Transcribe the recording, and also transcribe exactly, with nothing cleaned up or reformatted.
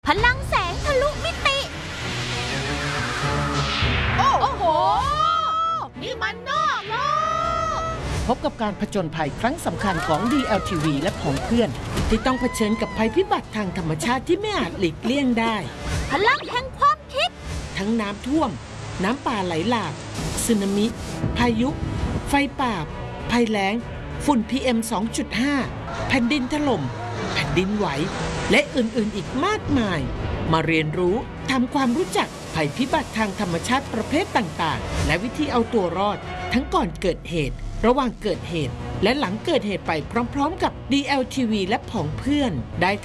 พลังแสงทะลุมิติโอ้โหนี่มันนอกโลกพบกับการผจญภัยครั้งสำคัญของ ดี แอล ที วี และผองเพื่อนที่ต้องเผชิญกับภัยพิบัติทางธรรมชาติที่ไม่อาจหลีกเลี่ยงได้พลังแห่งความคิดทั้งน้ำท่วมน้ำป่าไหลหลากสึนามิพายุไฟป่าภัยแล้งฝุ่น พี เอ็ม สองจุดห้า แผ่นดินถล่มแผ่นดินไหวและอื่นๆอีกมากมายมาเรียนรู้ทำความรู้จักภัยพิบัติทางธรรมชาติประเภทต่างๆและวิธีเอาตัวรอดทั้งก่อนเกิดเหตุระหว่างเกิดเหตุและหลังเกิดเหตุไปพร้อมๆกับ ดี แอล ที วี และผองเพื่อนได้